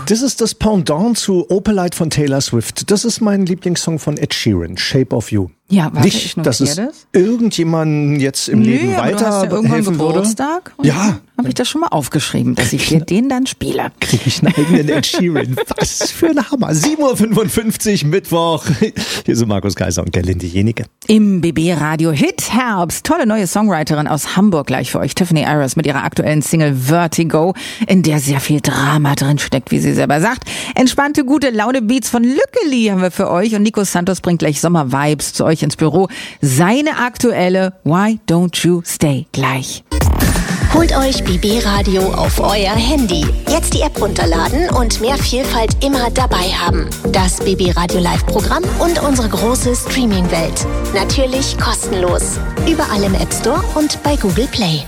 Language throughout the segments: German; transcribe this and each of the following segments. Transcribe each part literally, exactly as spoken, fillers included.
Das ist das Pendant zu Opalite von Taylor Swift. Das ist mein Lieblingssong von Ed Sheeran, Shape of You. Ja, warte, Nicht, ich dass es das. irgendjemandem jetzt im Nö, Leben aber du hast ja irgendwann weiterhelfen würde. Geburtstag. Und Ja. Habe ich das schon mal aufgeschrieben, dass ich dir den dann spiele. Kriege ich einen eigenen Ed Sheeran. Was für ein Hammer. sieben Uhr fünfundfünfzig, Mittwoch. Hier sind Markus Kaiser und Gerlinde Jenike. Im B B Radio Hit Herbst. Tolle neue Songwriterin aus Hamburg gleich für euch. Tiffany Iris mit ihrer aktuellen Single Vertigo, in der sehr viel Drama drin steckt, wie sie selber sagt. Entspannte, gute Laune-Beats von Lückeli haben wir für euch. Und Nico Santos bringt gleich Sommer-Vibes zu euch ins Büro. Seine aktuelle Why Don't You Stay gleich. Holt euch B B Radio auf euer Handy. Jetzt die App runterladen und mehr Vielfalt immer dabei haben. Das B B Radio Live-Programm und unsere große Streaming-Welt. Natürlich kostenlos. Überall im App Store und bei Google Play.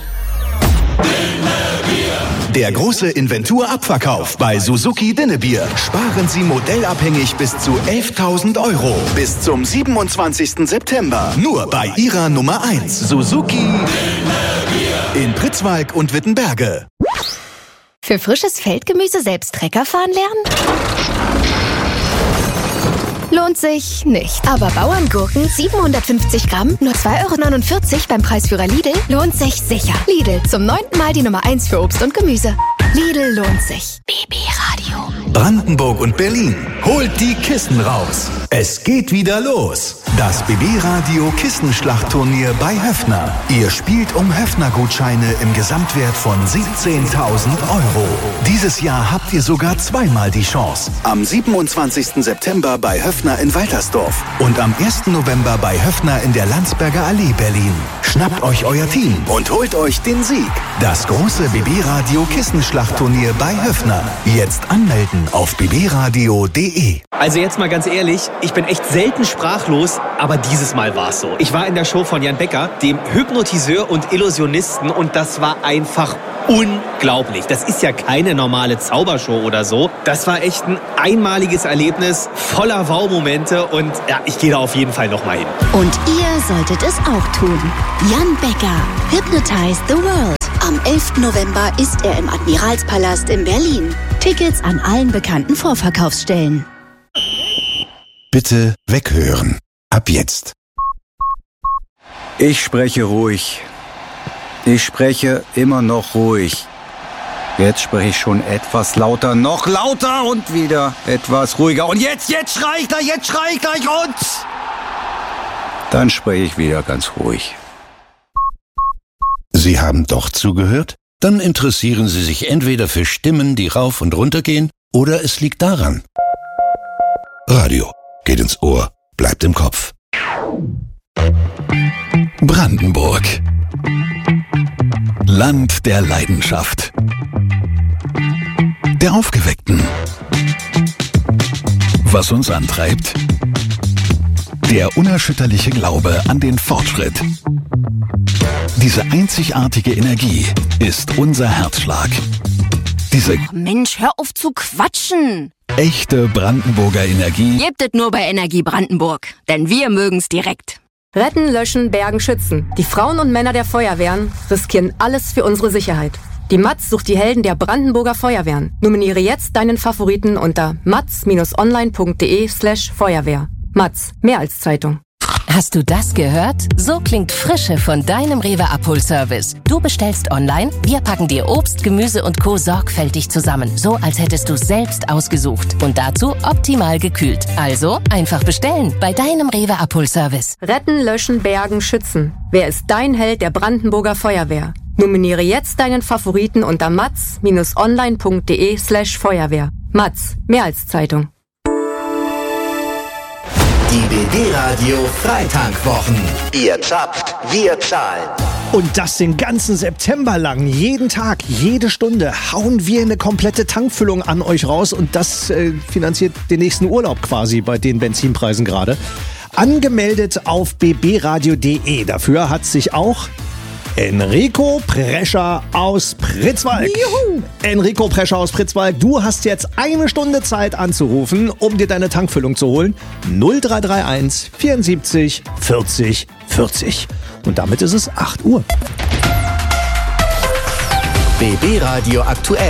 Der große Inventur-Abverkauf bei Suzuki Dinnebier. Sparen Sie modellabhängig bis zu elftausend Euro. Bis zum siebenundzwanzigsten September. Nur bei Ihrer Nummer eins. Suzuki in Pritzwalk und Wittenberge. Für frisches Feldgemüse selbst Trecker fahren lernen? Lohnt sich nicht. Aber Bauerngurken siebenhundertfünfzig Gramm, nur zwei Euro neunundvierzig beim Preisführer Lidl, lohnt sich sicher. Lidl, zum neunten Mal die Nummer eins für Obst und Gemüse. Lidl lohnt sich. B B Radio. Brandenburg und Berlin. Holt die Kissen raus. Es geht wieder los. Das B B Radio Kissenschlachtturnier bei Höffner. Ihr spielt um Höffner-Gutscheine im Gesamtwert von siebzehntausend Euro. Dieses Jahr habt ihr sogar zweimal die Chance. Am siebenundzwanzigsten September bei Höffner in Waltersdorf und am ersten November bei Höffner in der Landsberger Allee, Berlin. Schnappt euch euer Team und holt euch den Sieg. Das große B B Radio Kissenschlachtturnier bei Höffner. Jetzt anmelden auf b b radio punkt d e. Also jetzt mal ganz ehrlich, ich bin echt selten sprachlos, aber dieses Mal war's so. Ich war in der Show von Jan Becker, dem Hypnotiseur und Illusionisten, und das war einfach unglaublich. Das ist ja keine normale Zaubershow oder so. Das war echt ein einmaliges Erlebnis, voller Wow-Momente, und ja, ich gehe da auf jeden Fall nochmal hin. Und ihr solltet es auch tun. Jan Becker, Hypnotize the World. Am elften November ist er im Admiralspalast in Berlin. Tickets an allen bekannten Vorverkaufsstellen. Bitte weghören. Ab jetzt. Ich spreche ruhig. Ich spreche immer noch ruhig. Jetzt spreche ich schon etwas lauter, noch lauter und wieder etwas ruhiger. Und jetzt, jetzt schrei ich gleich, jetzt schrei ich gleich und... Dann spreche ich wieder ganz ruhig. Sie haben doch zugehört? Dann interessieren Sie sich entweder für Stimmen, die rauf und runter gehen, oder es liegt daran. Radio geht ins Ohr, bleibt im Kopf. Brandenburg. Land der Leidenschaft. Der Aufgeweckten. Was uns antreibt? Der unerschütterliche Glaube an den Fortschritt. Diese einzigartige Energie ist unser Herzschlag. Diese Mensch, hör auf zu quatschen! echte Brandenburger Energie Gebt es nur bei Energie Brandenburg, denn wir mögen's direkt. Retten, löschen, bergen, schützen. Die Frauen und Männer der Feuerwehren riskieren alles für unsere Sicherheit. Die Matz sucht die Helden der Brandenburger Feuerwehren. Nominiere jetzt deinen Favoriten unter matz online punkt de slash Feuerwehr. Matz, mehr als Zeitung. Hast du das gehört? So klingt Frische von deinem Rewe-Abholservice. Du bestellst online, wir packen dir Obst, Gemüse und Co. sorgfältig zusammen. So, als hättest du selbst ausgesucht. Und dazu optimal gekühlt. Also einfach bestellen bei deinem Rewe-Abholservice. Retten, löschen, bergen, schützen. Wer ist dein Held der Brandenburger Feuerwehr? Nominiere jetzt deinen Favoriten unter matz online punkt de slash Feuerwehr. Matz, mehr als Zeitung. Die B B-Radio Freitankwochen. Ihr zapft, wir zahlen. Und das den ganzen September lang. Jeden Tag, jede Stunde hauen wir eine komplette Tankfüllung an euch raus. Und das äh, finanziert den nächsten Urlaub quasi bei den Benzinpreisen gerade. Angemeldet auf b b radio punkt de. Dafür hat sich auch Enrico Prescher aus Pritzwalk. Juhu. Enrico Prescher aus Pritzwalk, du hast jetzt eine Stunde Zeit anzurufen, um dir deine Tankfüllung zu holen. null drei drei eins vierundsiebzig vierzig vierzig. Und damit ist es acht Uhr. B B-Radio aktuell.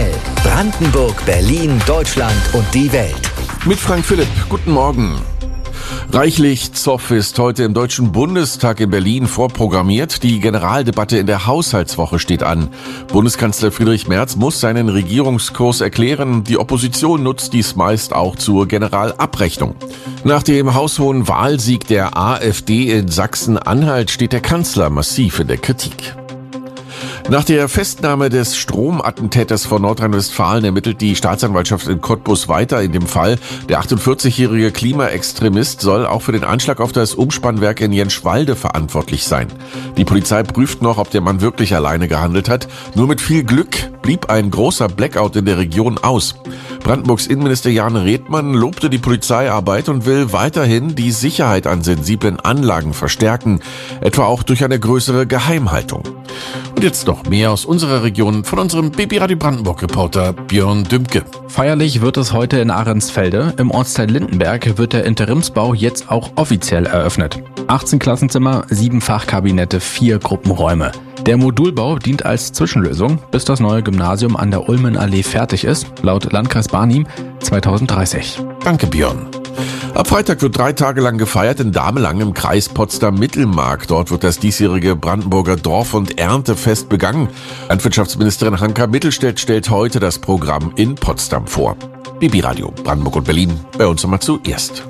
Brandenburg, Berlin, Deutschland und die Welt. Mit Frank Philipp. Guten Morgen. Reichlich Zoff ist heute im Deutschen Bundestag in Berlin vorprogrammiert. Die Generaldebatte in der Haushaltswoche steht an. Bundeskanzler Friedrich Merz muss seinen Regierungskurs erklären. Die Opposition nutzt dies meist auch zur Generalabrechnung. Nach dem haushohen Wahlsieg der AfD in Sachsen-Anhalt steht der Kanzler massiv in der Kritik. Nach der Festnahme des Stromattentäters von Nordrhein-Westfalen ermittelt die Staatsanwaltschaft in Cottbus weiter in dem Fall. Der achtundvierzigjährige Klimaextremist soll auch für den Anschlag auf das Umspannwerk in Jenschwalde verantwortlich sein. Die Polizei prüft noch, ob der Mann wirklich alleine gehandelt hat. Nur mit viel Glück blieb ein großer Blackout in der Region aus. Brandenburgs Innenminister Jan Redmann lobte die Polizeiarbeit und will weiterhin die Sicherheit an sensiblen Anlagen verstärken, etwa auch durch eine größere Geheimhaltung. Und jetzt noch mehr aus unserer Region von unserem B B Radio Brandenburg-Reporter Björn Dümke. Feierlich wird es heute in Ahrensfelde. Im Ortsteil Lindenberg wird der Interimsbau jetzt auch offiziell eröffnet. achtzehn Klassenzimmer, sieben Fachkabinette, vier Gruppenräume. Der Modulbau dient als Zwischenlösung, bis das neue Gymnasium an der Ulmenallee fertig ist, laut Landkreis Barnim zweitausenddreißig. Danke, Björn. Ab Freitag wird drei Tage lang gefeiert in Damelang im Kreis Potsdam-Mittelmark. Dort wird das diesjährige Brandenburger Dorf- und Erntefest begangen. Landwirtschaftsministerin Hanka Mittelstädt stellt heute das Programm in Potsdam vor. B B Radio Brandenburg und Berlin, bei uns nochmal zuerst.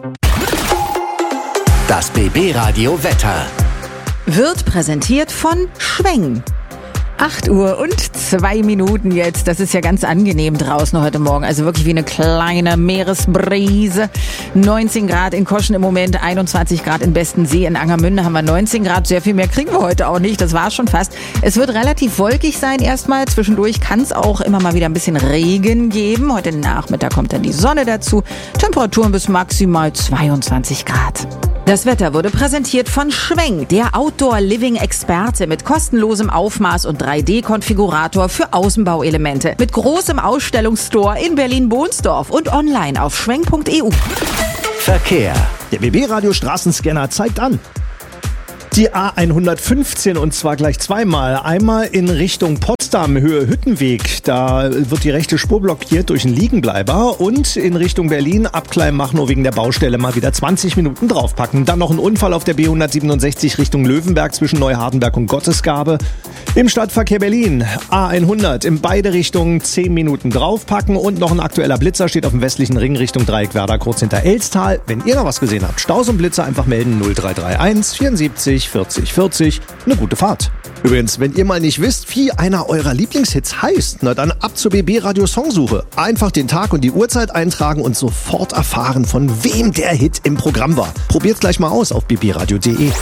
Das B B Radio Wetter wird präsentiert von Schweng. acht Uhr und zwei Minuten jetzt. Das ist ja ganz angenehm draußen heute Morgen. Also wirklich wie eine kleine Meeresbrise. neunzehn Grad in Koschen im Moment, einundzwanzig Grad in Bestensee. In Angermünde haben wir neunzehn Grad. Sehr viel mehr kriegen wir heute auch nicht. Das war schon fast. Es wird relativ wolkig sein erstmal. Zwischendurch kann es auch immer mal wieder ein bisschen Regen geben. Heute Nachmittag kommt dann die Sonne dazu. Temperaturen bis maximal zweiundzwanzig Grad. Das Wetter wurde präsentiert von Schweng, der Outdoor-Living-Experte mit kostenlosem Aufmaß und drei D Konfigurator für Außenbauelemente. Mit großem Ausstellungsstore in Berlin-Bohnsdorf und online auf schweng punkt e u. Verkehr. Der B B Radio Straßenscanner zeigt an. Die A hundertfünfzehn und zwar gleich zweimal. Einmal in Richtung Potsdam, Höhe Hüttenweg. Da wird die rechte Spur blockiert durch einen Liegenbleiber. Und in Richtung Berlin, ab Kleinmachnow wegen der Baustelle mal wieder zwanzig Minuten draufpacken. Dann noch ein Unfall auf der B hundertsiebenundsechzig Richtung Löwenberg zwischen Neuhardenberg und Gottesgabe. Im Stadtverkehr Berlin, A hundert in beide Richtungen zehn Minuten draufpacken. Und noch ein aktueller Blitzer steht auf dem westlichen Ring Richtung Dreieckwerder kurz hinter Elstal. Wenn ihr noch was gesehen habt, Staus und Blitzer einfach melden null drei drei eins vierundsiebzig vierzig vierzig. Eine gute Fahrt. Übrigens, wenn ihr mal nicht wisst, wie einer eurer Lieblingshits heißt, na dann ab zur B B Radio Songsuche. Einfach den Tag und die Uhrzeit eintragen und sofort erfahren, von wem der Hit im Programm war. Probiert's gleich mal aus auf b b radio punkt de.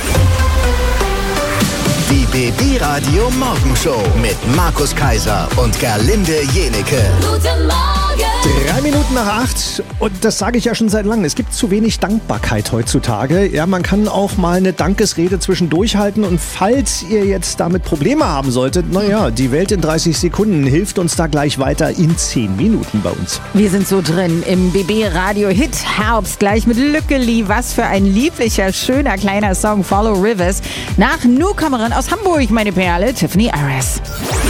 Die B B Radio Morgenshow mit Markus Kaiser und Gerlinde Jenecke. Guten Morgen! Drei Minuten nach acht und das sage ich ja schon seit langem. Es gibt zu wenig Dankbarkeit heutzutage. Ja, man kann auch mal eine Dankesrede zwischendurch halten und falls ihr jetzt damit Probleme haben solltet, naja, die Welt in dreißig Sekunden hilft uns da gleich weiter in zehn Minuten bei uns. Wir sind so drin im B B Radio Hit Herbst, gleich mit Lückeli. Was für ein lieblicher, schöner, kleiner Song, Follow Rivers. Nach Newcomerin aus Hamburg, meine Perle, Tiffany Iris.